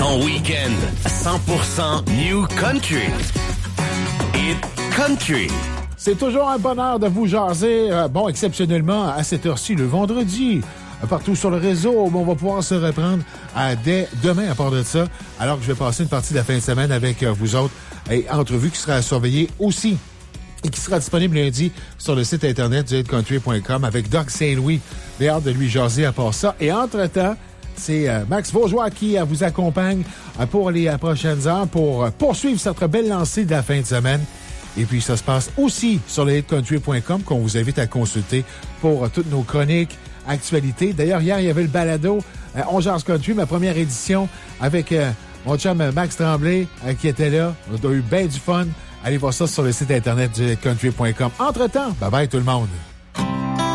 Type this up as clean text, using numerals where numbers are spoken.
Ton week-end 100% New Country. Hit Country. C'est toujours un bonheur de vous jaser. Exceptionnellement, à cette heure-ci, le vendredi. Partout sur le réseau, on va pouvoir se reprendre dès demain à part de ça, alors que je vais passer une partie de la fin de semaine avec vous autres. Et entrevue qui sera surveillée aussi et qui sera disponible lundi sur le site internet du hitcountry.com avec Doc Saint-Louis. J'ai hâte de lui jaser à part ça. Et entre-temps, c'est Max Vaugeois qui vous accompagne pour les prochaines heures pour poursuivre cette belle lancée de la fin de semaine. Et puis, ça se passe aussi sur le hitcountry.com qu'on vous invite à consulter pour toutes nos chroniques, actualités. D'ailleurs, hier, il y avait le balado On Jase Country, ma première édition, avec mon chum Max Tremblay qui était là. On a eu bien du fun. Allez voir ça sur le site internet du hitcountry.com. Entre-temps, bye-bye tout le monde.